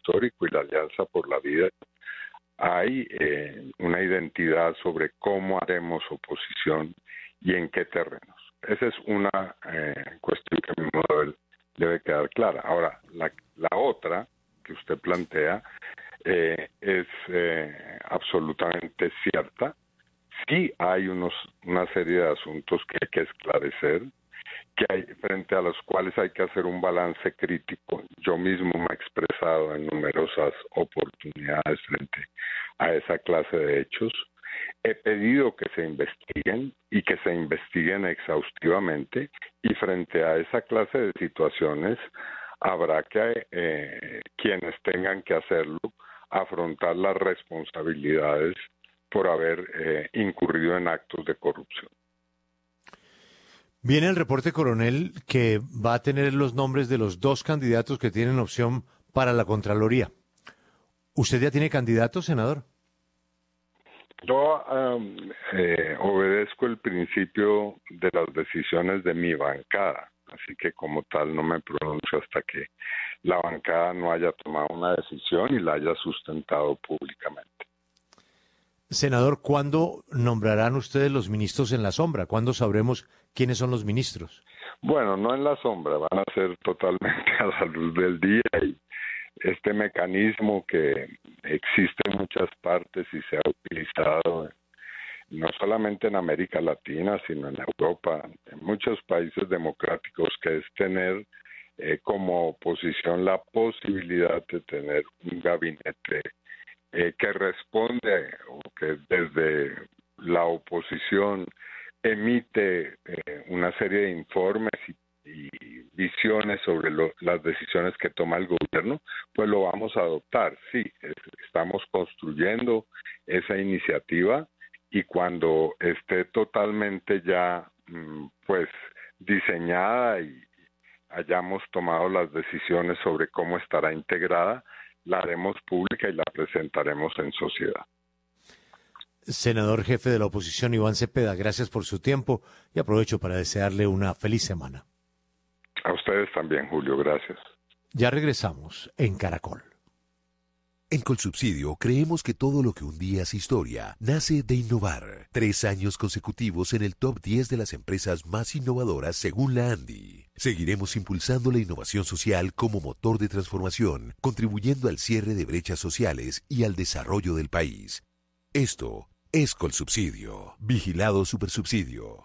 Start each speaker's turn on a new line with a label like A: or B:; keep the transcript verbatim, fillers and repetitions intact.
A: histórico y la Alianza por la Vida, hay eh, una identidad sobre cómo haremos oposición y en qué terrenos. Esa es una eh, cuestión que a mi modo de ver debe quedar clara. Ahora, la, la otra que usted plantea eh, es eh, absolutamente cierta. Sí hay unos, una serie de asuntos que hay que esclarecer, que hay, frente a los cuales hay que hacer un balance crítico. Yo mismo me he expresado en numerosas oportunidades frente a esa clase de hechos. He pedido que se investiguen y que se investiguen exhaustivamente, y frente a esa clase de situaciones habrá que, eh, quienes tengan que hacerlo, afrontar las responsabilidades por haber eh, incurrido en actos de corrupción.
B: Viene el reporte, coronel, que va a tener los nombres de los dos candidatos que tienen opción para la Contraloría. ¿Usted ya tiene candidatos, senador?
A: Yo um, eh, obedezco el principio de las decisiones de mi bancada, así que como tal no me pronuncio hasta que la bancada no haya tomado una decisión y la haya sustentado públicamente.
B: Senador, ¿cuándo nombrarán ustedes los ministros en la sombra? ¿Cuándo sabremos quiénes son los ministros?
A: Bueno, no en la sombra, van a ser totalmente a la luz del día, y este mecanismo que existe en muchas partes y se ha utilizado no solamente en América Latina, sino en Europa, en muchos países democráticos, que es tener eh, como oposición la posibilidad de tener un gabinete eh, que responde o que desde la oposición emite eh, una serie de informes y y visiones sobre lo, las decisiones que toma el gobierno, pues lo vamos a adoptar. Sí, es, estamos construyendo esa iniciativa, y cuando esté totalmente ya pues diseñada y hayamos tomado las decisiones sobre cómo estará integrada, la haremos pública y la presentaremos en sociedad.
B: Senador jefe de la oposición Iván Cepeda, gracias por su tiempo y aprovecho para desearle una feliz semana.
A: A ustedes también, Julio, gracias.
B: Ya regresamos en Caracol.
C: En Colsubsidio creemos que todo lo que un día es historia nace de innovar. Tres años consecutivos en el top diez de las empresas más innovadoras según la ANDI. Seguiremos impulsando la innovación social como motor de transformación, contribuyendo al cierre de brechas sociales y al desarrollo del país. Esto es Colsubsidio. Vigilado Supersubsidio.